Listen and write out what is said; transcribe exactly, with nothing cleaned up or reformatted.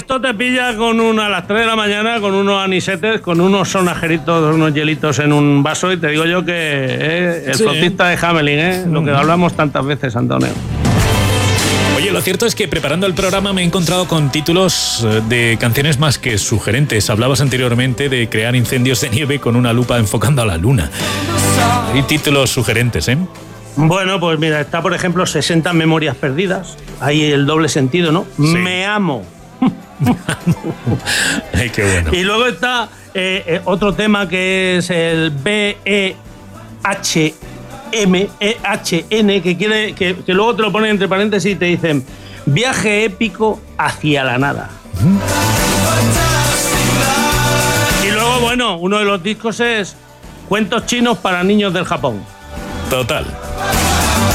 esto te pilla con una, a las tres de la mañana con unos anisetes, con unos sonajeritos, unos hielitos en un vaso y te digo yo que eh, el sí, flautista de Hamelin, eh, mm. lo que hablamos tantas veces, Antonio. Oye, lo cierto es que preparando el programa me he encontrado con títulos de canciones más que sugerentes. Hablabas anteriormente de crear incendios de nieve con una lupa enfocando a la luna. Hay títulos sugerentes, ¿eh? Bueno, pues mira, está por ejemplo sesenta memorias perdidas. Ahí el doble sentido, ¿no? Sí. Me amo. Ay, qué bueno. Y luego está eh, eh, otro tema que es el B E H M E H N, que quiere que, que luego te lo ponen entre paréntesis y te dicen viaje épico hacia la nada. ¿Mm? Y luego, bueno, uno de los discos es Cuentos chinos para niños del Japón. Total.